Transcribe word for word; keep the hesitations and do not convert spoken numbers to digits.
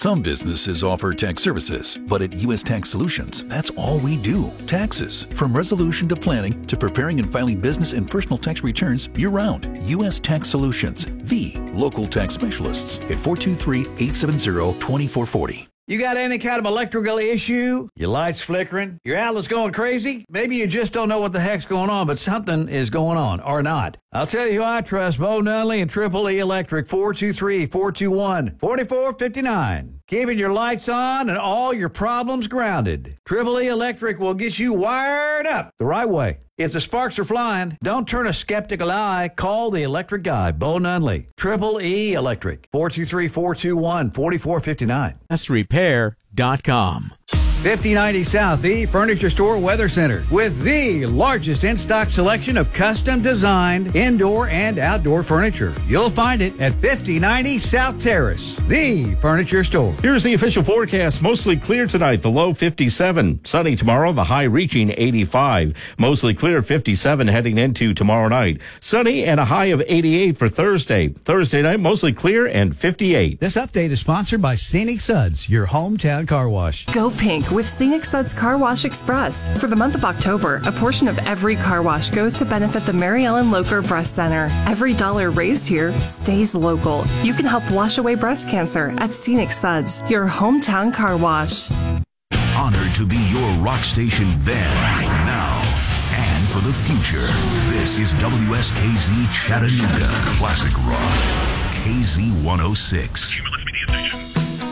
Some businesses offer tax services, but at U S Tax Solutions, that's all we do. Taxes. From resolution to planning to preparing and filing business and personal tax returns year-round. U S Tax Solutions, the local tax specialists at four two three, eight seven zero, two four four zero. You got any kind of electrical issue? Your light's flickering? Your outlet's going crazy? Maybe you just don't know what the heck's going on, but something is going on, or not. I'll tell you who I trust, Bo Nunley and Triple E Electric, four two three, four two one, four four five nine. Keeping your lights on and all your problems grounded. Triple E Electric will get you wired up the right way. If the sparks are flying, don't turn a skeptical eye. Call the electric guy, Bo Nunley. Triple E Electric, four two three, four two one, four four five nine. That's repair dot com. fifty ninety South, the Furniture Store Weather Center, with the largest in-stock selection of custom-designed indoor and outdoor furniture. You'll find it at fifty ninety South Terrace, the Furniture Store. Here's the official forecast. Mostly clear tonight, the low fifty-seven. Sunny tomorrow, the high reaching eighty-five. Mostly clear fifty-seven heading into tomorrow night. Sunny and a high of eighty-eight for Thursday. Thursday night, mostly clear and fifty-eight. This update is sponsored by Scenic Suds, your hometown car wash. Go pink with Scenic Suds Car Wash Express. For the month of October, a portion of every car wash goes to benefit the Mary Ellen Locher Breast Center. Every dollar raised here stays local. You can help wash away breast cancer at Scenic Suds, your hometown car wash. Honored to be your rock station then, now, and for the future. This is W S K Z Chattanooga Classic Rock, K Z one oh six.